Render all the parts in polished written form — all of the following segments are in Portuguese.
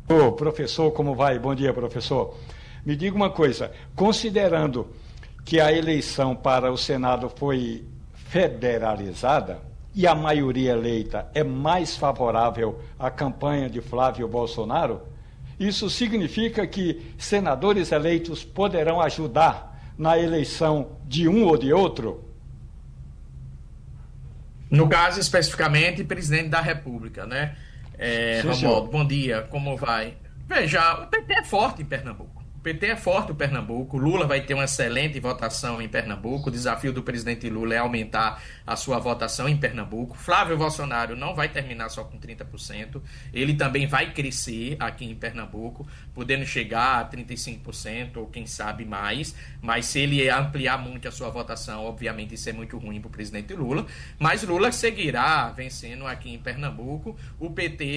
Ô, professor, como vai? Bom dia, professor. Me diga uma coisa, considerando que a eleição para o Senado foi federalizada e a maioria eleita é mais favorável à campanha de Flávio Bolsonaro, isso significa que senadores eleitos poderão ajudar na eleição de um ou de outro? No caso, especificamente, presidente da República, né? Sim, Romualdo, senhor. bom dia, como vai? Veja, o PT é forte em Pernambuco. O PT é forte em Pernambuco. Lula vai ter uma excelente votação em Pernambuco. O desafio do presidente Lula é aumentar a sua votação em Pernambuco. Flávio Bolsonaro não vai terminar só com 30%. Ele também vai crescer aqui em Pernambuco, podendo chegar a 35% ou quem sabe mais. Mas se ele ampliar muito a sua votação, obviamente isso é muito ruim para o presidente Lula. Mas Lula seguirá vencendo aqui em Pernambuco. O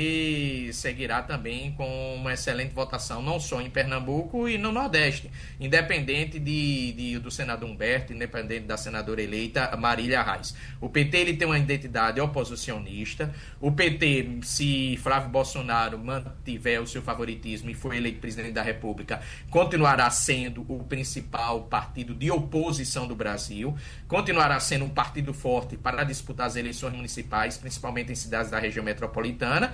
PT seguirá também com uma excelente votação, não só em Pernambuco e no Nordeste, independente do senador Humberto, independente da senadora eleita Marília Reis. O PT ele tem uma identidade oposicionista. O PT, se Flávio Bolsonaro mantiver o seu favoritismo e for eleito presidente da República, continuará sendo o principal partido de oposição do Brasil, continuará sendo um partido forte para disputar as eleições municipais, principalmente em cidades da região metropolitana,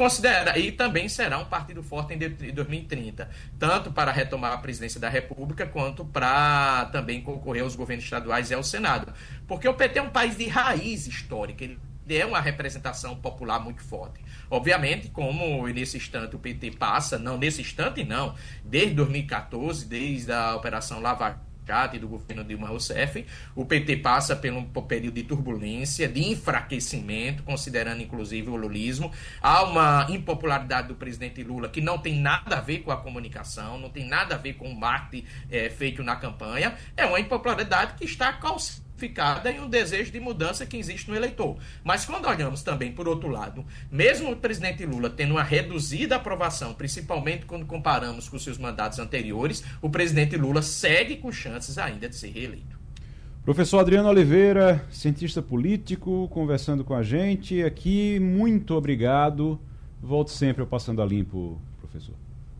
e também será um partido forte em 2030, tanto para retomar a presidência da República, quanto para também concorrer aos governos estaduais e ao Senado. Porque o PT é um país de raiz histórica, ele é uma representação popular muito forte. Obviamente, como nesse instante o PT passa, não nesse instante não, desde 2014, desde a Operação Lava Jato e do governo Dilma Rousseff, o PT passa por um período de turbulência, de enfraquecimento, considerando inclusive o lulismo. Há uma impopularidade do presidente Lula que não tem nada a ver com a comunicação, não tem nada a ver com o marketing feito na campanha. É uma impopularidade que está calcificada em um desejo de mudança que existe no eleitor. Mas quando olhamos também por outro lado, mesmo o presidente Lula tendo uma reduzida aprovação, principalmente quando comparamos com os seus mandatos anteriores, o presidente Lula segue com chances ainda de ser reeleito. Professor Adriano Oliveira, cientista político, conversando com a gente aqui, muito obrigado. Volte sempre ao Passando a Limpo, professor.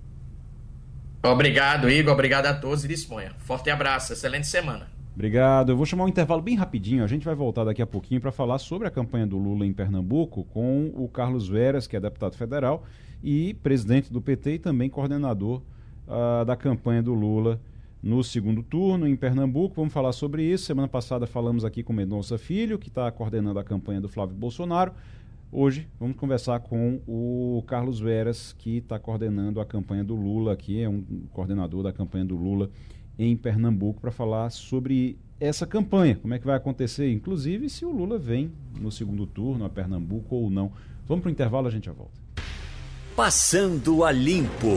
Obrigado, Igor, obrigado a todos e disponha. Forte abraço, excelente semana. Obrigado. Eu vou chamar um intervalo bem rapidinho. A gente vai voltar daqui a pouquinho para falar sobre a campanha do Lula em Pernambuco com o Carlos Veras, que é deputado federal e presidente do PT e também coordenador da campanha do Lula no segundo turno em Pernambuco. Vamos falar sobre isso. Semana passada falamos aqui com Mendonça Filho, que está coordenando a campanha do Flávio Bolsonaro. Hoje vamos conversar com o Carlos Veras, que está coordenando a campanha do Lula, que é um coordenador da campanha do Lula em Pernambuco, para falar sobre essa campanha, como é que vai acontecer, inclusive se o Lula vem no segundo turno a Pernambuco ou não. Vamos para o intervalo, a gente já volta. Passando a Limpo.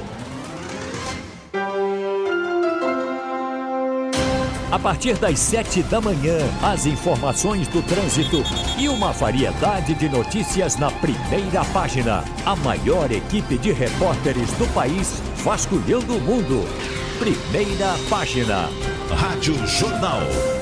A partir das 7 da manhã, as informações do trânsito e uma variedade de notícias na primeira página. A maior equipe de repórteres do país vasculhando o mundo. Primeira página. Rádio Jornal.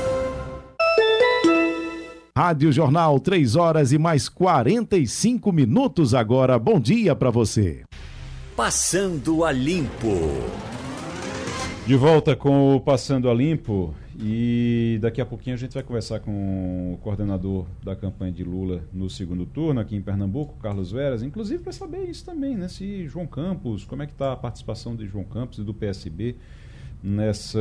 Rádio Jornal, 3 horas e mais 45 minutos agora. Bom dia para você. Passando a Limpo. De volta com o Passando a Limpo e daqui a pouquinho a gente vai conversar com o coordenador da campanha de Lula no segundo turno aqui em Pernambuco, Carlos Veras, inclusive para saber isso também, né? Se João Campos, como é que está a participação de João Campos e do PSB nessa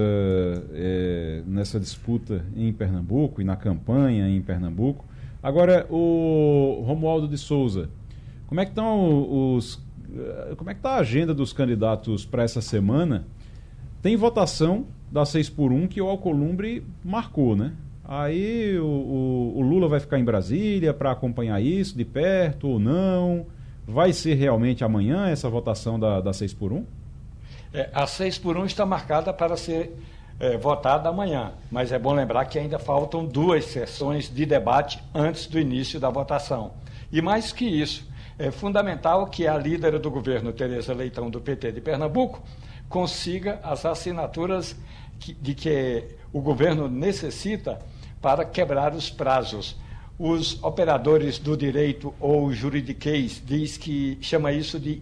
disputa em Pernambuco e na campanha em Pernambuco. Agora, o Romualdo de Souza, como é que como é que está a agenda dos candidatos para essa semana? Tem votação da 6x1 que o Alcolumbre marcou, né? Aí o Lula vai ficar em Brasília para acompanhar isso de perto ou não? Vai ser realmente amanhã essa votação da 6x1? A 6x1 está marcada para ser votada amanhã, mas é bom lembrar que ainda faltam 2 sessões de debate antes do início da votação. E mais que isso, é fundamental que a líder do governo, Tereza Leitão, do PT de Pernambuco, consiga as assinaturas de que o governo necessita para quebrar os prazos. Os operadores do direito ou juridiquês chama isso de